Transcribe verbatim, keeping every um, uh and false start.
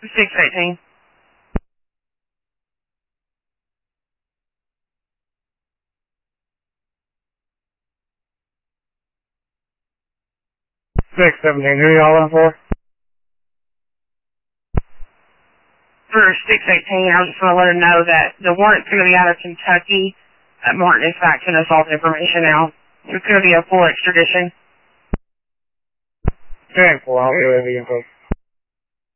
six eighteen. six seventeen, who y'all in for? For six eighteen, I just want to let him know that the warrant's going to be out of Kentucky. That Martin is faxing us all the information now. It's going to be a full extradition. ten four, I'll give you the info.